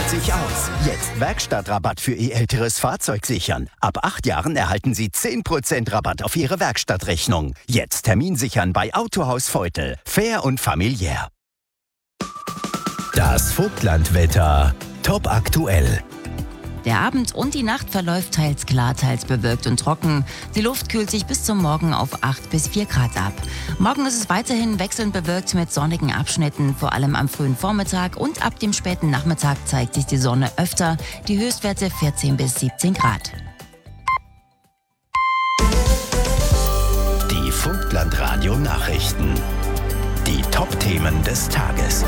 sich aus. Jetzt Werkstattrabatt für Ihr älteres Fahrzeug sichern. Ab 8 Jahren erhalten Sie 10% Rabatt auf Ihre Werkstattrechnung. Jetzt Termin sichern bei Autohaus Feutel. Fair und familiär. Das Vogtlandwetter. Top aktuell. Der Abend und die Nacht verläuft teils klar, teils bewölkt und trocken. Die Luft kühlt sich bis zum Morgen auf 8 bis 4 Grad ab. Morgen ist es weiterhin wechselnd bewölkt mit sonnigen Abschnitten, vor allem am frühen Vormittag, und ab dem späten Nachmittag zeigt sich die Sonne öfter. Die Höchstwerte 14 bis 17 Grad. Die Vogtlandradio Nachrichten. Die Top-Themen des Tages.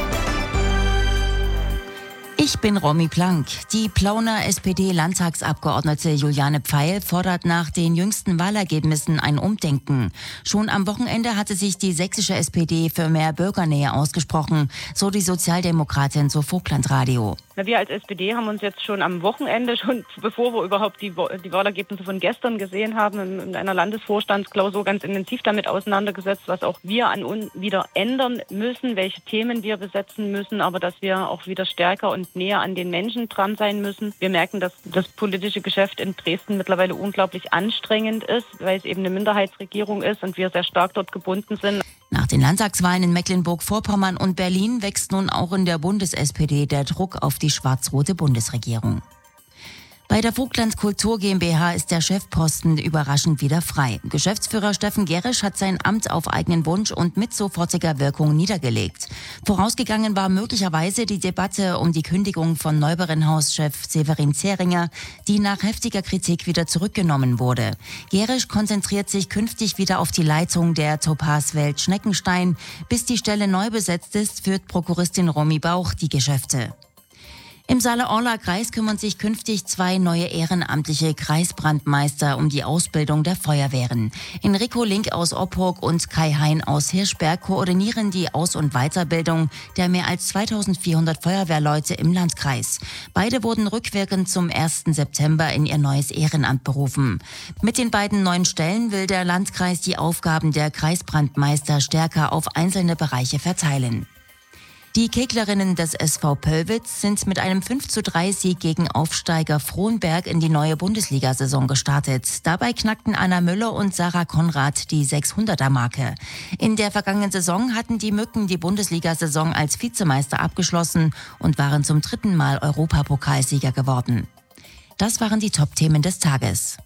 Ich bin Romy Plank. Die Plauner SPD-Landtagsabgeordnete Juliane Pfeil fordert nach den jüngsten Wahlergebnissen ein Umdenken. Schon am Wochenende hatte sich die sächsische SPD für mehr Bürgernähe ausgesprochen, so die Sozialdemokratin zu Vogtlandradio. Wir als SPD haben uns jetzt schon am Wochenende, schon bevor wir überhaupt die Wahlergebnisse von gestern gesehen haben, in einer Landesvorstandsklausur ganz intensiv damit auseinandergesetzt, was auch wir an uns wieder ändern müssen, welche Themen wir besetzen müssen, aber dass wir auch wieder stärker und näher an den Menschen dran sein müssen. Wir merken, dass das politische Geschäft in Dresden mittlerweile unglaublich anstrengend ist, weil es eben eine Minderheitsregierung ist und wir sehr stark dort gebunden sind. Nach den Landtagswahlen in Mecklenburg-Vorpommern und Berlin wächst nun auch in der Bundes-SPD der Druck auf die schwarz-rote Bundesregierung. Bei der Vogtland Kultur GmbH ist der Chefposten überraschend wieder frei. Geschäftsführer Steffen Gerisch hat sein Amt auf eigenen Wunsch und mit sofortiger Wirkung niedergelegt. Vorausgegangen war möglicherweise die Debatte um die Kündigung von Neuberen-Hauschef Severin Zeringer, die nach heftiger Kritik wieder zurückgenommen wurde. Gerisch konzentriert sich künftig wieder auf die Leitung der Topaz-Welt Schneckenstein. Bis die Stelle neu besetzt ist, führt Prokuristin Romy Bauch die Geschäfte. Im Saale-Orla-Kreis kümmern sich künftig 2 neue ehrenamtliche Kreisbrandmeister um die Ausbildung der Feuerwehren. Enrico Link aus Oppurg und Kai Hein aus Hirschberg koordinieren die Aus- und Weiterbildung der mehr als 2400 Feuerwehrleute im Landkreis. Beide wurden rückwirkend zum 1. September in ihr neues Ehrenamt berufen. Mit den beiden neuen Stellen will der Landkreis die Aufgaben der Kreisbrandmeister stärker auf einzelne Bereiche verteilen. Die Keglerinnen des SV Pöllwitz sind mit einem 5:3 gegen Aufsteiger Frohnberg in die neue Bundesliga-Saison gestartet. Dabei knackten Anna Müller und Sarah Konrad die 600er-Marke. In der vergangenen Saison hatten die Mücken die Bundesliga-Saison als Vizemeister abgeschlossen und waren zum 3. Mal Europapokalsieger geworden. Das waren die Top-Themen des Tages.